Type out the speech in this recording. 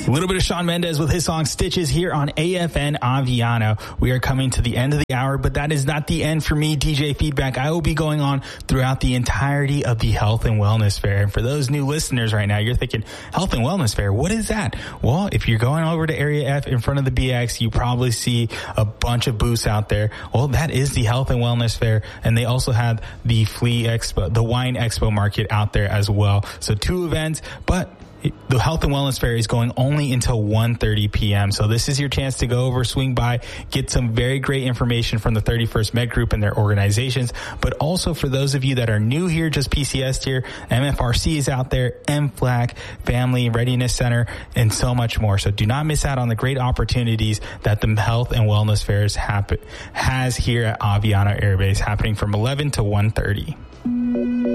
A little bit of Shawn Mendes with his song Stitches here on AFN Aviano. We are coming to the end of the hour, but that is not the end for me, DJ Feedback. I will be going on throughout the entirety of the Health and Wellness Fair. And for those new listeners right now, you're thinking, Health and Wellness Fair, what is that? Well, if you're going over to Area F in front of the BX, you probably see a bunch of booths out there. Well, that is the Health and Wellness Fair. And they also have the Flea Expo, the Wine Expo Market out there as well. So 2 events, but the Health and Wellness Fair is going only until 1:30 p.m. So this is your chance to go over, swing by, get some very great information from the 31st Med Group and their organizations. But also for those of you that are new here, just PCS here, MFRC is out there, MFLAC, Family Readiness Center, and so much more. So do not miss out on the great opportunities that the Health and Wellness Fairs has here at Aviano Air Base, happening from 11 to 1:30.